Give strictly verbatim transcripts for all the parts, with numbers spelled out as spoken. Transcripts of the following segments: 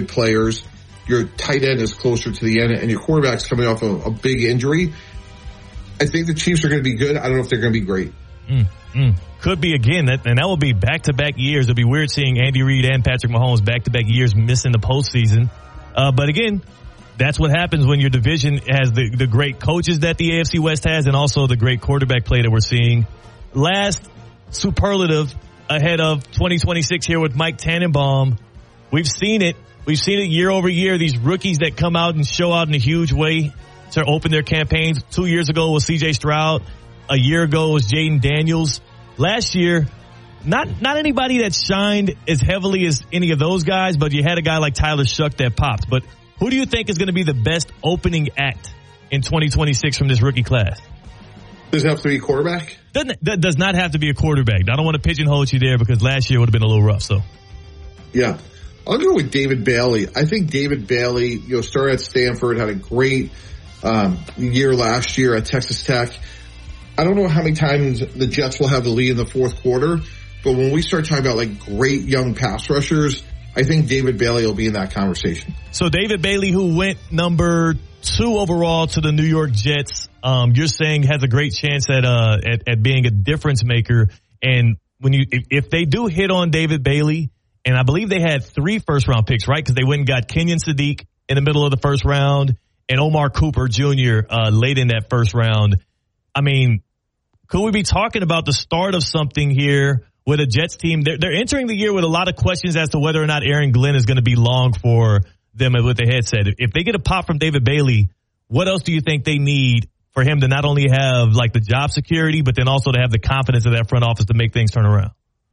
good players. Your tight end is closer to the end, and your quarterback's coming off a, a big injury. I think the Chiefs are going to be good. I don't know if they're going to be great. Mm, mm. Could be again, that, and that will be back-to-back years. It'll be weird seeing Andy Reid and Patrick Mahomes back-to-back years missing the postseason. Uh, but again, that's what happens when your division has the, the great coaches that the A F C West has and also the great quarterback play that we're seeing. Last superlative ahead of twenty twenty-six here with Mike Tannenbaum. We've seen it. We've seen it year over year. These rookies that come out and show out in a huge way to open their campaigns. Two years ago was C J Stroud. A year ago was Jaden Daniels. Last year, not not anybody that shined as heavily as any of those guys, but you had a guy like Tyler Shuck that popped. But who do you think is going to be the best opening act in twenty twenty-six from this rookie class? Does it have to be a quarterback? Doesn't, that does not have to be a quarterback. I don't want to pigeonhole you there because last year would have been a little rough. So, yeah. I'll go with David Bailey. I think David Bailey, you know, started at Stanford, had a great um, year last year at Texas Tech. I don't know how many times the Jets will have the lead in the fourth quarter, but when we start talking about like great young pass rushers, I think David Bailey will be in that conversation. So David Bailey, who went number two overall to the New York Jets, um, you're saying has a great chance at uh at, at being a difference maker. And when you if, if they do hit on David Bailey, and I believe they had three first round picks, right? Because they went and got Kenyon Sadiq in the middle of the first round and Omar Cooper Junior uh, late in that first round. I mean, could we be talking about the start of something here with a Jets team? They're, they're entering the year with a lot of questions as to whether or not Aaron Glenn is going to be long for them with the headset. If they get a pop from David Bailey, what else do you think they need for him to not only have like the job security, but then also to have the confidence of that front office to make things turn around?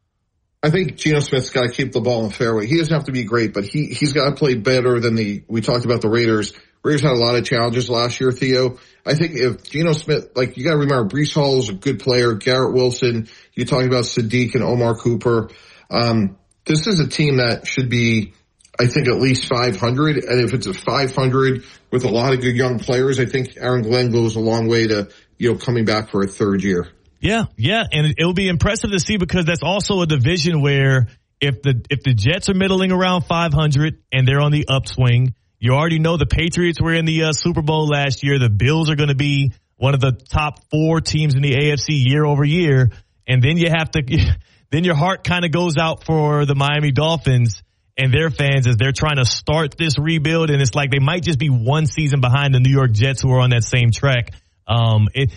I think Geno Smith's got to keep the ball in the fairway. He doesn't have to be great, but he, he's got to play better than the, we talked about the Raiders. Raiders had a lot of challenges last year, Theo. I think if Geno Smith, like you got to remember, Breece Hall is a good player. Garrett Wilson, you're talking about Sadiq and Omar Cooper. Um, this is a team that should be, I think, at least five hundred. And if it's a five hundred with a lot of good young players, I think Aaron Glenn goes a long way to, you know, coming back for a third year. Yeah, yeah, and it will be impressive to see because that's also a division where if the if the Jets are middling around five hundred and they're on the upswing, you already know the Patriots were in the uh, Super Bowl last year. The Bills are going to be one of the top four teams in the A F C year over year, and then you have to then your heart kind of goes out for the Miami Dolphins and their fans as they're trying to start this rebuild, and it's like they might just be one season behind the New York Jets who are on that same track. Um, it.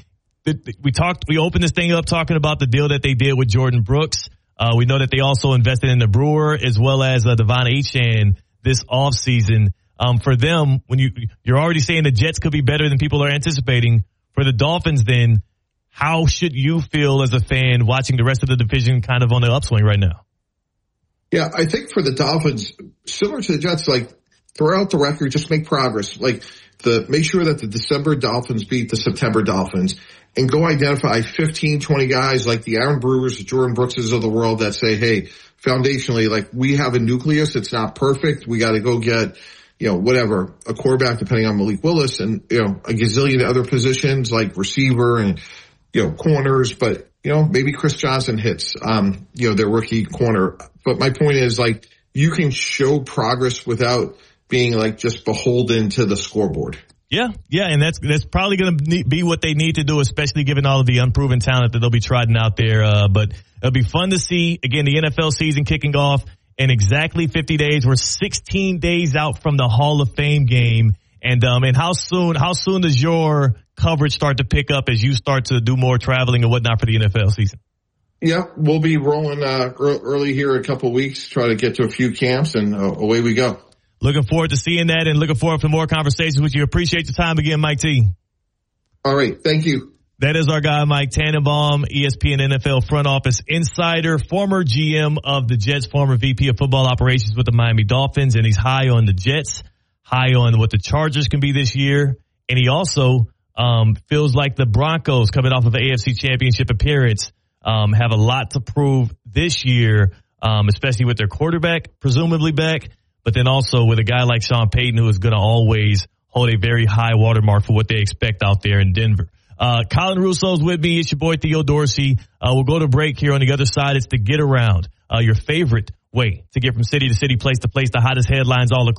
We talked, we opened this thing up talking about the deal that they did with Jordan Brooks. Uh, we know that they also invested in the Brewer as well as uh, Devon Achane this offseason. Um, for them, when you, you're already saying the Jets could be better than people are anticipating. For the Dolphins, then, how should you feel as a fan watching the rest of the division kind of on the upswing right now? Yeah, I think for the Dolphins, similar to the Jets, like throw out the record, just make progress. Like the, make sure that the December Dolphins beat the September Dolphins. And go identify fifteen, twenty guys like the Aaron Brewers, the Jordan Brookses of the world that say, hey, foundationally, like we have a nucleus. It's not perfect. We got to go get, you know, whatever, a quarterback depending on Malik Willis and, you know, a gazillion other positions like receiver and, you know, corners. But, you know, maybe Chris Johnson hits, um, you know, their rookie corner. But my point is like you can show progress without being like just beholden to the scoreboard. Yeah, yeah, and that's that's probably going to be what they need to do, especially given all of the unproven talent that they'll be trotting out there. Uh, but it'll be fun to see, again, the N F L season kicking off in exactly fifty days. We're sixteen days out from the Hall of Fame game. And um, and how soon how soon does your coverage start to pick up as you start to do more traveling and whatnot for the N F L season? Yeah, we'll be rolling uh, early here in a couple of weeks, try to get to a few camps, and uh, away we go. Looking forward to seeing that and looking forward to more conversations with you. Appreciate your time again, Mike T. All right. Thank you. That is our guy, Mike Tannenbaum, E S P N N F L front office insider, former G M of the Jets, former V P of football operations with the Miami Dolphins. And he's high on the Jets, high on what the Chargers can be this year. And he also um, feels like the Broncos, coming off of an A F C championship appearance, um, have a lot to prove this year, um, especially with their quarterback, presumably back. But then also with a guy like Sean Payton, who is going to always hold a very high watermark for what they expect out there in Denver. Uh, Colin Russo's with me. It's your boy Theo Dorsey. Uh, we'll go to break here. On the other side, it's the Get Around, uh, your favorite way to get from city to city, place to place, the hottest headlines all across.